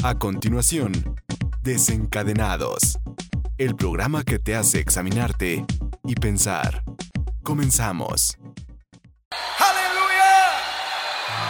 A continuación, Desencadenados, el programa que te hace examinarte y pensar. Comenzamos.